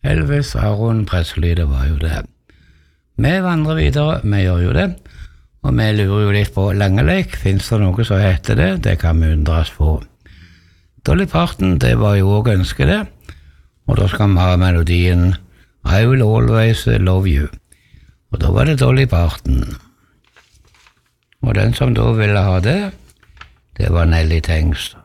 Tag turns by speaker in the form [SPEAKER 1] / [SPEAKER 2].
[SPEAKER 1] Elvis Aaron Presley, det var jo det. Vi vandrer videre, vi gjør jo det, og vi lurer jo litt på Langeleik. Finnes det noe som heter det? Det kan vi undres på. Dolly Parton, det var jo også ønsket det, og da skal vi ha melodien I Will Always Love You. Og da var det Dolly Parton. Og den som da ville ha det, det var Nelly Tengst.